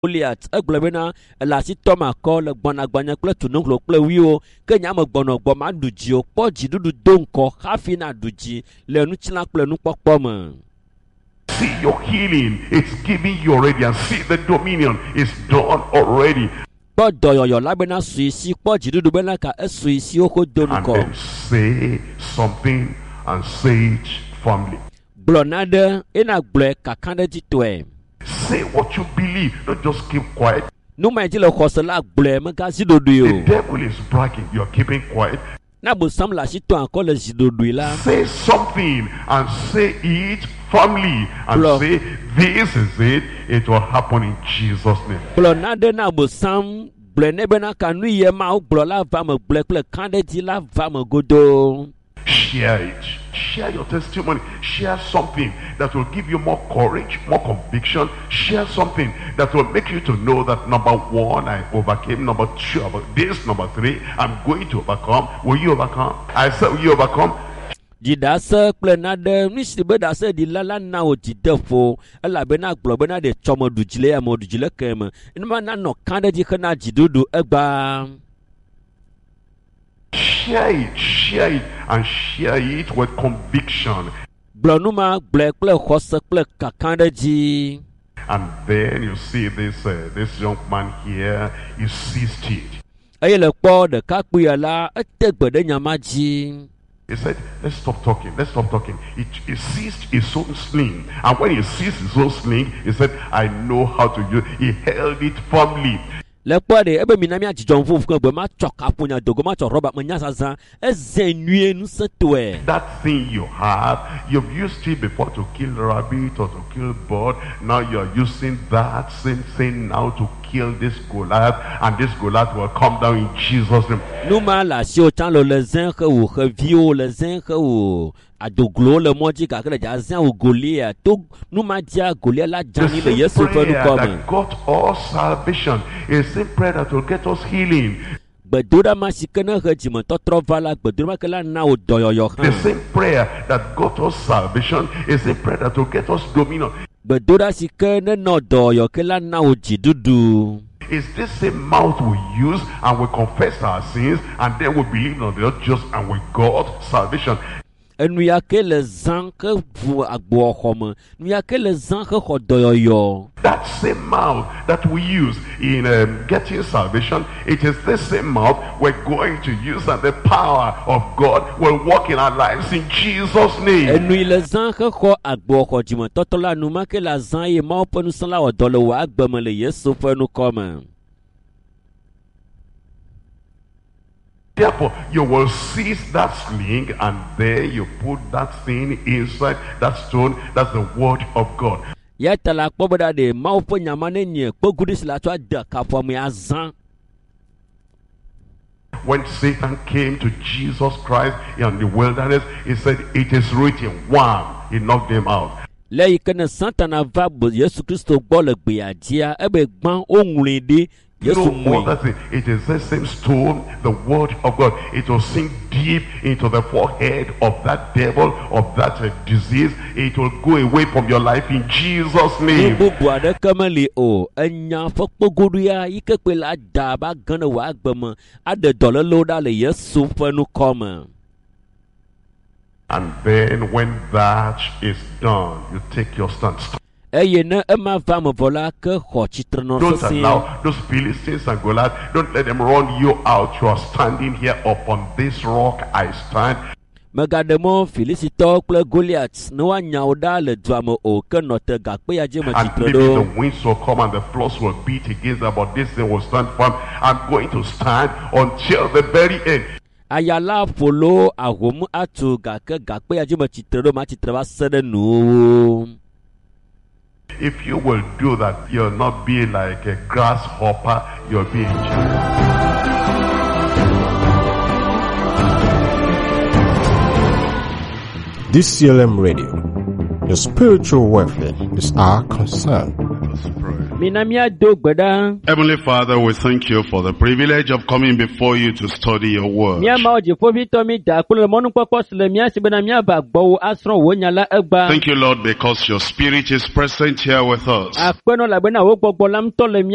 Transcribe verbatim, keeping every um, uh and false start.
Goliath eglebena la si toma ko le gbona gbanya kple tununglo kple wiwo ke nya me gbono gbo ma duji o po jidudu donko hafi na duji le nuchila kple nukpokpo me. See your healing, it's giving you already, and see the dominion is done already. And then say something and say it firmly. Say what you believe, don't just keep quiet. The devil is bragging, you're keeping quiet. Say something and say it firmly and Blo. Say this is it, it will happen in Jesus' name. Share it. Share your testimony. Share something that will give you more courage, more conviction. Share something that will make you to know that number one, I overcame. Number two, about this. Number three, I'm going to overcome. Will you overcome? I said, will you overcome? Jidasa plenade nisibedasa di lala na ojidefo ela bena globena de chomo dujile ya modujile kem inma na no kande di kana jidudu egba. Share it, share it, and share it with conviction. Blonuma blekle hosekle kakande ji. And then you see this uh, this young man here, you seized it. Ayele po de kakuyala etegbede nyamaji. He said, let's stop talking, let's stop talking. He, he seized his own sling. And when he seized his own sling, he said, I know how to use it. He held it firmly. That thing you have, you've used it before to kill rabbit or to kill bird. Now you're using that same thing now to kill this Goliath, and this Goliath will come down in Jesus' name. Adoglo le moji kakele jazia u Goliath to numadia Goliath la jani le Yesu fe nu come. Got us salvation. It's the prayer that will get us healing. Bedura masikena hejima totro vala bedura kala na o doyoyo. The same prayer that got us salvation is the prayer that will get us dominion. Bedura sikena no doyo kala na o jidudu. It's this same mouth we use and we confess our sins, and then we believe on the just and we got salvation. Et nous y a que les gens que vous agbohom. Nous y a que les gens que hodoyo. That same mouth that we use in um, getting salvation, it is the same mouth we're going to use, and the power of God will work in our lives in Jesus' name. Et nous les gens que ho agboho jima totola nous ma que la gens y ma pour nous sans la odolo wa agbamele Yesu fe nous comme. Therefore, you will seize that sling, and there you put that thing inside that stone. That's the word of God. When Satan came to Jesus Christ in the wilderness, he said, it is written, one, he knocked him out. It You know what that thing? It is the same stone, the word of God. It will sink deep into the forehead of that devil, of that uh, disease. It will go away from your life in Jesus' name. And then when that is done, you take your stand. Don't allow those Philistines and Goliath, don't let them run you out. You are standing here upon this rock, I stand. And believe the winds will come and the floods will beat against them, but this thing will stand firm. I'm going to stand until the very end. Ayala follow a home atu gake gakpe ajima chitredo ma chitreba sede no. If you will do that, you'll not be like a grasshopper, you'll be a giant. This C L M Radio, your spiritual welfare is our concern. Heavenly Father, we thank you for the privilege of coming before you to study your word. Thank you, Lord, because your Spirit is present here with us.